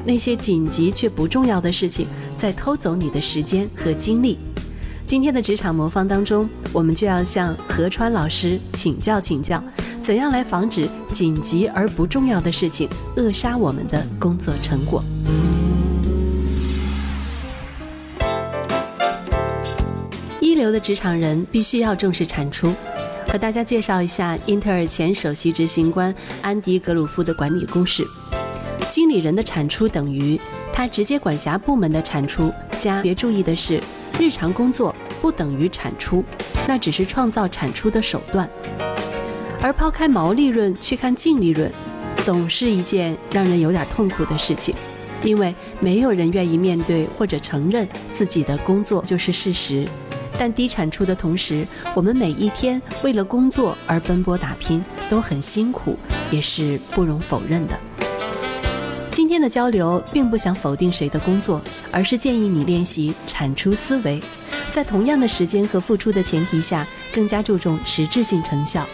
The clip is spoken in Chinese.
那些紧急却不重要的事情在偷走你的时间和精力。今天的职场魔方当中，我们就要向何川老师请教，怎样来防止紧急而不重要的事情扼杀我们的工作成果。一流的职场人必须要重视产出。和大家介绍一下英特尔前首席执行官安迪·格鲁夫的管理公式：经理人的产出等于他直接管辖部门的产出加，别注意的是，日常工作不等于产出，那只是创造产出的手段。而抛开毛利润去看净利润，总是一件让人有点痛苦的事情，因为没有人愿意面对或者承认自己的工作就是事实。但低产出的同时，我们每一天为了工作而奔波打拼，都很辛苦，也是不容否认的。今天的交流并不想否定谁的工作，而是建议你练习产出思维，在同样的时间和付出的前提下，更加注重实质性成效。